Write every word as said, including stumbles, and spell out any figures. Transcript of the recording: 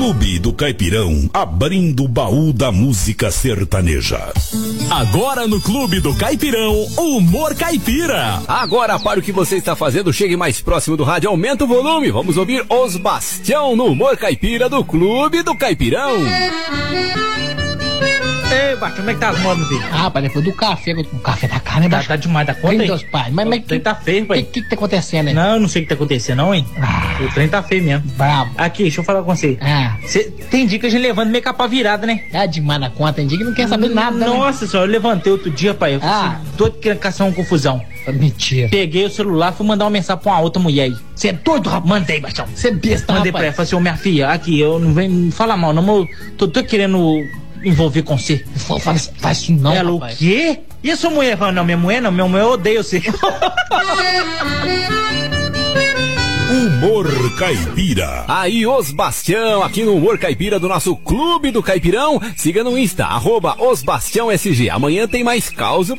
Clube do Caipirão, abrindo o baú da música sertaneja. Agora no Clube do Caipirão, Humor Caipira. Agora para o que você está fazendo, chegue mais próximo do rádio, aumenta o volume. Vamos ouvir Os Bastião no Humor Caipira do Clube do Caipirão. Ei, Bastião, como é que tá as modas, meu filho? Ah, pai, depois do café, o café tá caro, né, Tá, Bastião? tá demais da conta, Tem hein? Deus, pai. Mas, mas O trem tá feio, pai. O que, que que tá acontecendo aí? Não, eu não sei o que tá acontecendo, não, hein? Ah. O trem tá feio mesmo. Bravo. Aqui, deixa eu falar com você. Ah. Cê, tem dia que a gente levanta meio capa virada, né? É demais na conta, tem dia que não quer saber nada, né? Nossa senhora, eu levantei outro dia, pai. Eu Ah. ah. Tô querendo caçar uma confusão. Mentira. Peguei o celular, fui mandar uma mensagem pra uma outra mulher aí. Você é doido, rapaz? Mandei, Bastião. Você é besta, Mandei pra ela, rapaz. falei assim, ô minha filha, aqui, eu não venho me falar mal, não, mas eu tô, tô querendo envolver com você. Faz, faz isso não, Ela, rapaz. o quê? E a sua mulher? Falei, não, minha mulher não, minha mulher odeia você. Humor Caipira. Aí, Os Bastião, aqui no Humor Caipira do nosso Clube do Caipirão. Siga no Insta, arroba Os Bastião S G. Amanhã tem mais causa